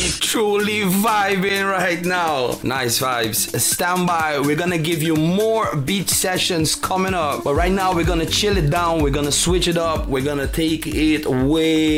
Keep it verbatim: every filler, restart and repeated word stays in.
truly vibing right now. Nice vibes. Stand by. We're gonna give you more beach sessions coming up. But right now we're gonna chill it down. We're gonna switch it up. We're gonna take it way